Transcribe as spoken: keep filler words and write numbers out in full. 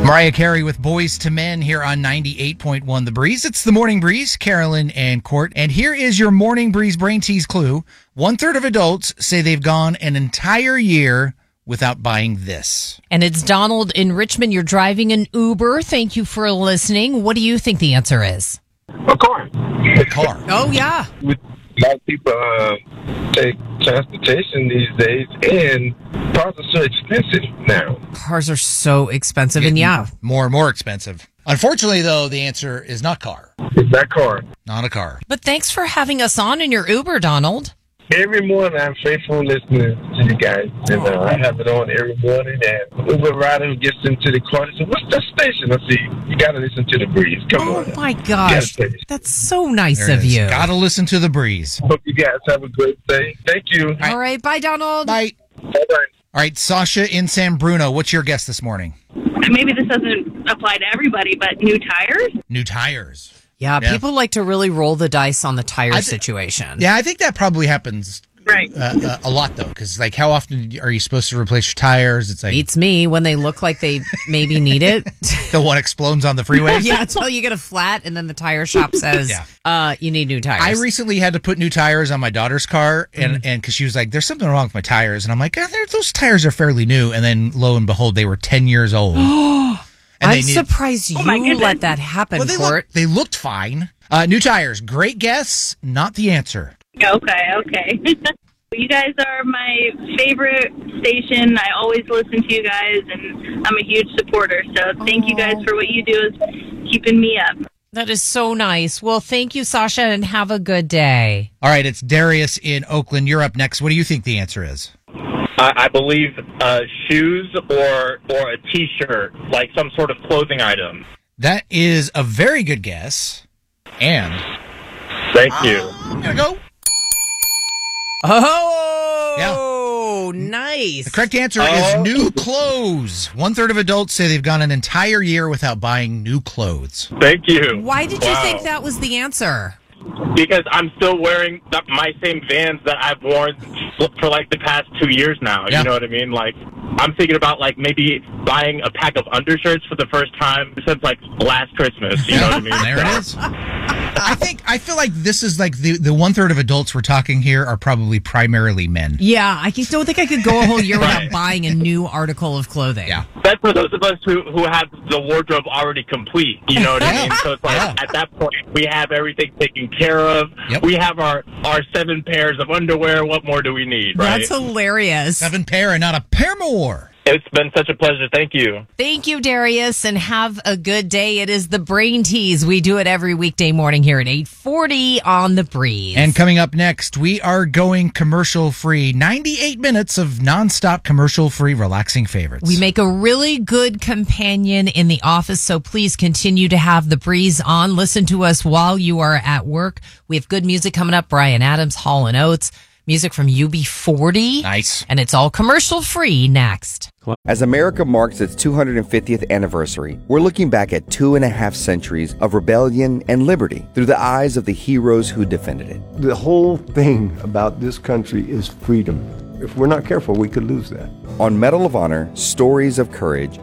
Mariah Carey with Boys to Men here on ninety-eight point one The Breeze. It's the Morning Breeze, Carolyn and Court. And here is your Morning Breeze brain tease clue. One third of adults say they've gone an entire year without buying this. And it's Donald in Richmond. You're driving an Uber. Thank you for listening. What do you think the answer is? A car. A car. Oh, yeah. With a lot of people uh, take transportation these days, and cars are so expensive now. Cars are so expensive, and yeah. More and more expensive. Unfortunately, though, the answer is not car. It's not car. Not a car. But thanks for having us on in your Uber, Donald. Every morning, I'm faithful listening to you guys, and uh, I have it on every morning. And Uber rider who gets into the car, they say, "What's that station?" I say, "You got to listen to the breeze. Come oh on." Oh my gosh, that's so nice there of you. Got to listen to the breeze. Hope you guys have a great day. Thank you. All right, All right bye, Donald. Bye. Bye bye. All right, Sasha in San Bruno, what's your guess this morning? Maybe this doesn't apply to everybody, but new tires. New tires. Yeah, Yeah. people like to really roll the dice on the tire I th- situation. Yeah, I think that probably happens. Right. Uh, uh, a lot, though, because, like, how often are you supposed to replace your tires? It's like Beats me when they look like they maybe need it. the one explodes on the freeway. Yeah, until you get a flat, and then the tire shop says, Yeah. uh, you need new tires. I recently had to put new tires on my daughter's car, and Mm. and because she was like, "There's something wrong with my tires," and I'm like, "Ah, they're- "Those tires are fairly new." And then, lo and behold, they were ten years old. And I'm they need- surprised Oh, my you goodness. let that happen, Well, they, Court. look, they looked fine. Uh, new tires, great guess, not the answer. Okay, okay. You guys are my favorite station. I always listen to you guys, and I'm a huge supporter. So thank you guys for what you do is keeping me up. That is so nice. Well, thank you, Sasha, and have a good day. All right, it's Darius in Oakland. You're up next. What do you think the answer is? I, I believe uh, shoes or or a T-shirt, like some sort of clothing item. That is a very good guess. And Thank you. I'm gonna go. Oh, nice. The correct answer Oh. is new clothes. One third of adults say they've gone an entire year without buying new clothes. Thank you. Why did you Wow. think that was the answer? Because I'm still wearing the, my same Vans that I've worn for like the past two years now. Yeah. You know what I mean? Like, I'm thinking about like maybe buying a pack of undershirts for the first time since like last Christmas. You know what I mean? There it is. I think I feel like this is like the the one third of adults we're talking here are probably primarily men. Yeah, I just don't think I could go a whole year without Right. buying a new article of clothing. Yeah. That's for those of us who, who have the wardrobe already complete. You know what I mean? So it's like Yeah. at that point we have everything taken care of. Yep. We have our, our seven pairs of underwear. What more do we need, right? That's hilarious. Seven pair and not a pair more. It's been such a pleasure. Thank you. Thank you, Darius, and have a good day. It is the Brain Tease. We do it every weekday morning here at eight forty on The Breeze. And coming up next, we are going commercial free. ninety-eight minutes of nonstop commercial free relaxing favorites. We make a really good companion in the office, so please continue to have The Breeze on. Listen to us while you are at work. We have good music coming up. Bryan Adams, Hall and Oates, music from U B forty. Nice. And it's all commercial free next. As America marks its two hundred fiftieth anniversary, we're looking back at two and a half centuries of rebellion and liberty through the eyes of the heroes who defended it. The whole thing about this country is freedom. If we're not careful, we could lose that. On Medal of Honor, Stories of Courage,